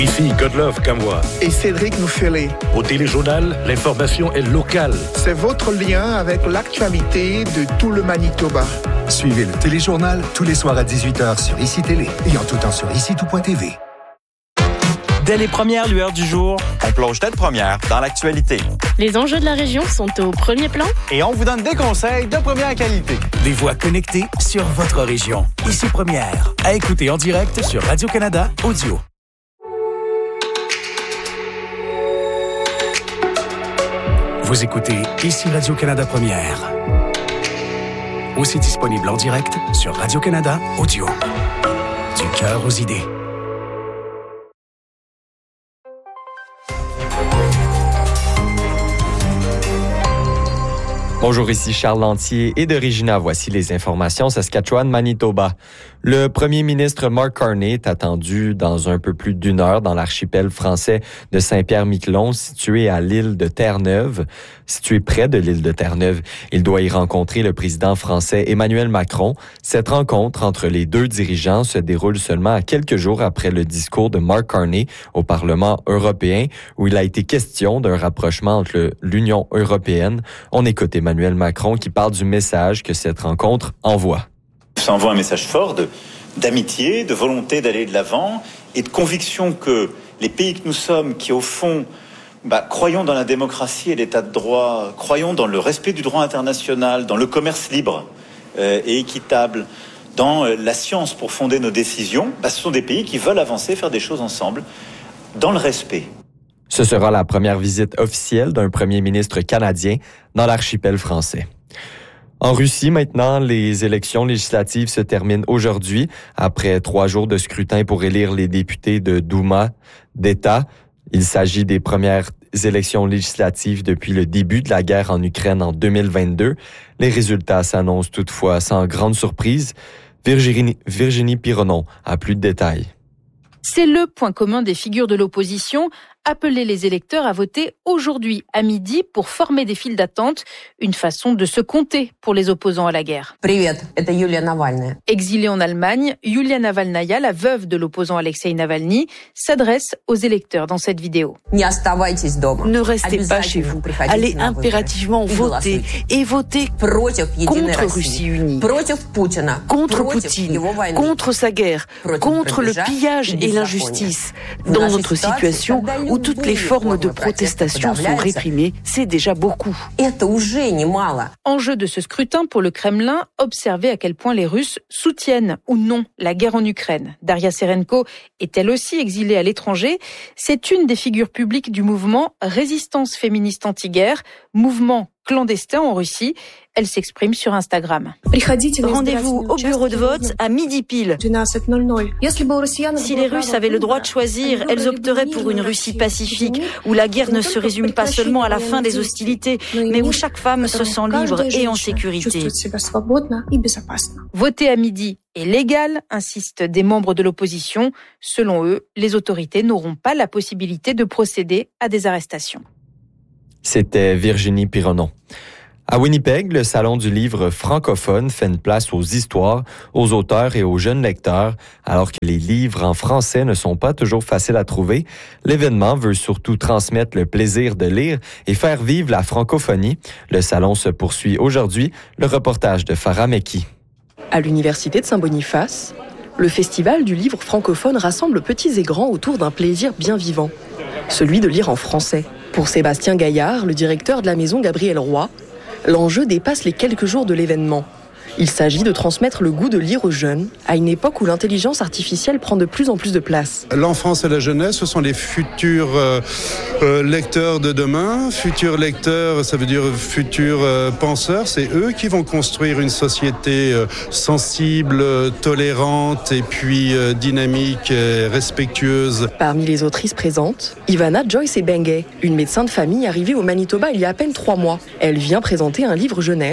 Ici Godlove Kamwa. Et Cédric Nouffelé. Au Téléjournal, l'information est locale. C'est votre lien avec l'actualité de tout le Manitoba. Suivez le Téléjournal tous les soirs à 18h sur ICI Télé et en tout temps sur ICI.tv. Dès les premières lueurs du jour, on plonge tête première dans l'actualité. Les enjeux de la région sont au premier plan. Et on vous donne des conseils de première qualité. Des voix connectées sur votre région. Ici Première. À écouter en direct sur Radio-Canada Audio. Vous écoutez Ici Radio-Canada Première. Aussi disponible en direct sur Radio-Canada Audio. Du cœur aux idées. Bonjour, ici Charles Lantier et de Regina. Voici les informations Saskatchewan-Manitoba. Le premier ministre Mark Carney est attendu dans un peu plus d'une heure dans l'archipel français de Saint-Pierre-Miquelon, situé à l'île de Terre-Neuve. Situé près de l'île de Terre-Neuve, il doit y rencontrer le président français Emmanuel Macron. Cette rencontre entre les deux dirigeants se déroule seulement à quelques jours après le discours de Mark Carney au Parlement européen, où il a été question d'un rapprochement entre l'Union européenne. On écoute Emmanuel Macron qui parle du message que cette rencontre envoie. Ça envoie un message fort d'amitié, de volonté d'aller de l'avant et de conviction que les pays que nous sommes, qui au fond croyons dans la démocratie et l'état de droit, croyons dans le respect du droit international, dans le commerce libre et équitable, dans la science pour fonder nos décisions, ce sont des pays qui veulent avancer, faire des choses ensemble, dans le respect. Ce sera la première visite officielle d'un premier ministre canadien dans l'archipel français. En Russie, maintenant, les élections législatives se terminent aujourd'hui, après 3 jours de scrutin pour élire les députés de Douma d'État. Il s'agit des premières élections législatives depuis le début de la guerre en Ukraine en 2022. Les résultats s'annoncent toutefois sans grande surprise. Virginie Pironon a plus de détails. C'est le point commun des figures de l'opposition, appeler les électeurs à voter aujourd'hui à midi pour former des files d'attente, une façon de se compter pour les opposants à la guerre. Exilée en Allemagne, Yulia Navalnaya, la veuve de l'opposant Alexei Navalny, s'adresse aux électeurs dans cette vidéo. Ne restez pas chez vous. Allez impérativement voter et voter contre Russie unie, contre Poutine, contre sa guerre, contre le pillage et l'injustice. Dans notre situation où toutes les formes de protestation sont réprimées, c'est déjà beaucoup. Enjeu de ce scrutin pour le Kremlin, observer à quel point les Russes soutiennent ou non la guerre en Ukraine. Daria Serenko est elle aussi exilée à l'étranger. C'est une des figures publiques du mouvement Résistance féministe anti-guerre, mouvement clandestin en Russie. Elle s'exprime sur Instagram. Rendez-vous au bureau de vote à midi pile. Si les Russes avaient le droit de choisir, elles opteraient pour une Russie pacifique, où la guerre ne se résume pas seulement à la fin des hostilités, mais où chaque femme se sent libre et en sécurité. Voter à midi est légal, insistent des membres de l'opposition. Selon eux, les autorités n'auront pas la possibilité de procéder à des arrestations. C'était Virginie Pironon. À Winnipeg, le Salon du livre francophone fait une place aux histoires, aux auteurs et aux jeunes lecteurs. Alors que les livres en français ne sont pas toujours faciles à trouver, l'événement veut surtout transmettre le plaisir de lire et faire vivre la francophonie. Le salon se poursuit aujourd'hui. Le reportage de Farah Meki. À l'Université de Saint-Boniface, le Festival du livre francophone rassemble petits et grands autour d'un plaisir bien vivant, celui de lire en français. Pour Sébastien Gaillard, le directeur de la maison Gabriel Roy, l'enjeu dépasse les quelques jours de l'événement. Il s'agit de transmettre le goût de lire aux jeunes, à une époque où l'intelligence artificielle prend de plus en plus de place. L'enfance et la jeunesse, ce sont les futurs lecteurs de demain. Futurs lecteurs, ça veut dire futurs penseurs. C'est eux qui vont construire une société sensible, tolérante et puis dynamique et respectueuse. Parmi les autrices présentes, Ivana Joyce Ebenge, une médecin de famille arrivée au Manitoba il y a à peine 3 mois. Elle vient présenter un livre jeunesse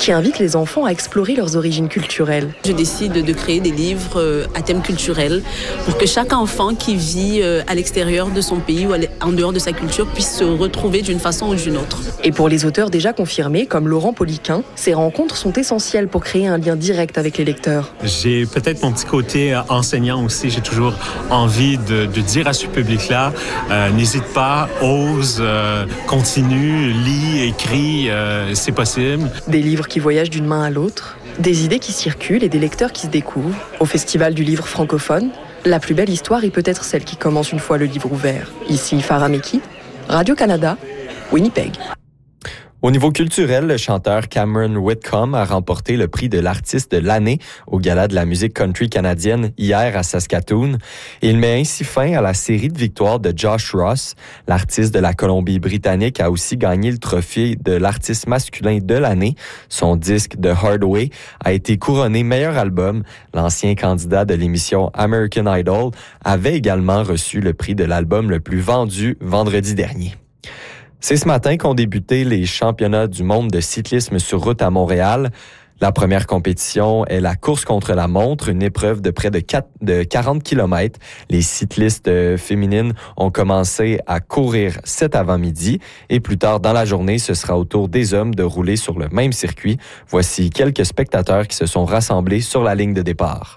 qui invite les enfants à explorer leurs origines culturelles. Je décide de créer des livres à thème culturel pour que chaque enfant qui vit à l'extérieur de son pays ou en dehors de sa culture puisse se retrouver d'une façon ou d'une autre. Et pour les auteurs déjà confirmés, comme Laurent Poliquin, ces rencontres sont essentielles pour créer un lien direct avec les lecteurs. J'ai peut-être mon petit côté enseignant aussi. J'ai toujours envie de dire à ce public-là, n'hésite pas, ose, continue, lis, écris, c'est possible. Des livres qui voyagent d'une main à l'autre, des idées qui circulent et des lecteurs qui se découvrent. Au Festival du livre francophone, la plus belle histoire est peut-être celle qui commence une fois le livre ouvert. Ici Farah Meki, Radio-Canada, Winnipeg. Au niveau culturel, le chanteur Cameron Whitcomb a remporté le prix de l'artiste de l'année au Gala de la musique country canadienne hier à Saskatoon. Il met ainsi fin à la série de victoires de Josh Ross. L'artiste de la Colombie-Britannique a aussi gagné le trophée de l'artiste masculin de l'année. Son disque The Hard Way a été couronné meilleur album. L'ancien candidat de l'émission American Idol avait également reçu le prix de l'album le plus vendu vendredi dernier. C'est ce matin qu'ont débuté les championnats du monde de cyclisme sur route à Montréal. La première compétition est la course contre la montre, une épreuve de près de 40 km. Les cyclistes féminines ont commencé à courir cet avant-midi et plus tard dans la journée, ce sera au tour des hommes de rouler sur le même circuit. Voici quelques spectateurs qui se sont rassemblés sur la ligne de départ.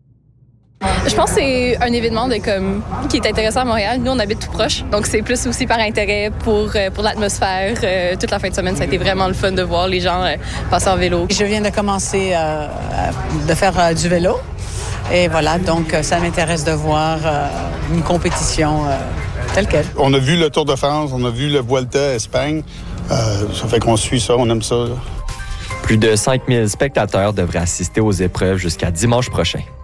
Je pense que c'est un événement qui est intéressant à Montréal. Nous, on habite tout proche, donc c'est plus aussi par intérêt pour l'atmosphère. Toute la fin de semaine, ça a été vraiment le fun de voir les gens passer en vélo. Je viens de commencer de faire du vélo et voilà, donc ça m'intéresse de voir une compétition telle quelle. On a vu le Tour de France, on a vu le Vuelta Espagne. Ça fait qu'on suit ça, on aime ça. Plus de 5000 spectateurs devraient assister aux épreuves jusqu'à dimanche prochain.